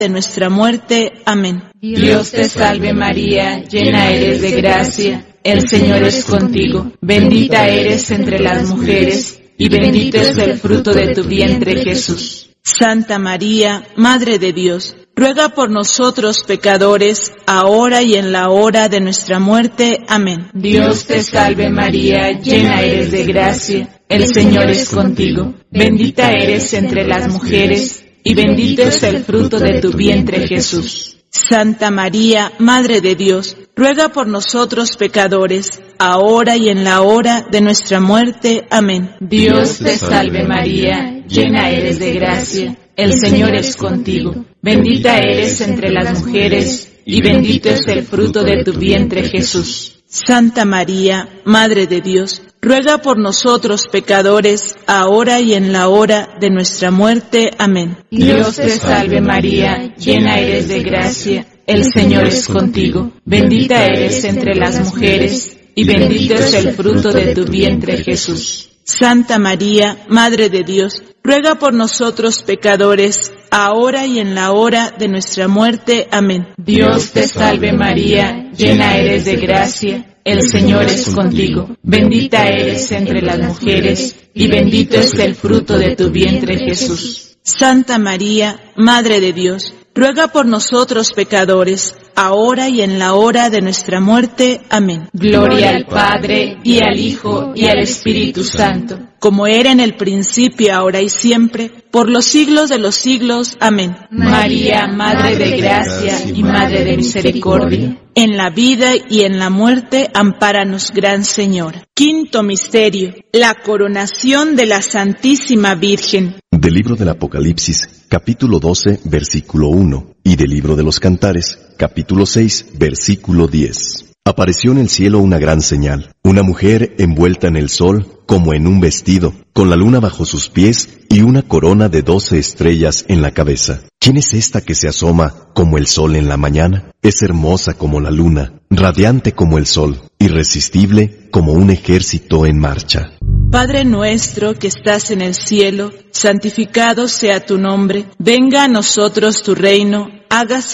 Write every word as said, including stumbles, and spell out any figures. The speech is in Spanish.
de nuestra muerte. Amén. Dios te salve María, llena eres de gracia, el Señor es contigo. Bendita eres entre las mujeres, y bendito es el fruto de tu vientre Jesús. Santa María, Madre de Dios, ruega por nosotros pecadores, ahora y en la hora de nuestra muerte. Amén. Dios te salve María, llena eres de gracia, el Señor es contigo. Bendita eres entre las mujeres, y bendito es el fruto de tu vientre Jesús. Santa María, Madre de Dios, ruega por nosotros pecadores, ahora y en la hora de nuestra muerte. Amén. Dios te salve María, llena eres de gracia, el Señor es contigo. Bendita eres entre las mujeres, y bendito es el fruto de tu vientre Jesús. Santa María, Madre de Dios, ruega por nosotros pecadores, ahora y en la hora de nuestra muerte. Amén. Dios te salve María, llena eres de gracia, el Señor es contigo. Bendita eres entre las mujeres, y bendito es el fruto de tu vientre Jesús. Santa María, Madre de Dios, ruega por nosotros pecadores, ahora y en la hora de nuestra muerte. Amén. Dios te salve María, llena eres de gracia, el Señor es contigo. Bendita eres entre las mujeres, y bendito es el fruto de tu vientre Jesús. Santa María, Madre de Dios, ruega por nosotros pecadores, ahora y en la hora de nuestra muerte. Amén. Gloria al Padre, y al Hijo, y al Espíritu Santo, como era en el principio, ahora y siempre, por los siglos de los siglos. Amén. María, Madre de gracia y Madre de misericordia, en la vida y en la muerte, ampáranos, Gran Señora. Quinto misterio, la coronación de la Santísima Virgen. Del libro del Apocalipsis, capítulo doce, versículo uno, y del libro de los Cantares, capítulo seis, versículo diez. Apareció en el cielo una gran señal, una mujer envuelta en el sol como en un vestido, con la luna bajo sus pies y una corona de doce estrellas en la cabeza. ¿Quién es esta que se asoma como el sol en la mañana? Es hermosa como la luna, radiante como el sol, irresistible como un ejército en marcha. Padre nuestro que estás en el cielo, santificado sea tu nombre. Venga a nosotros tu reino, hágase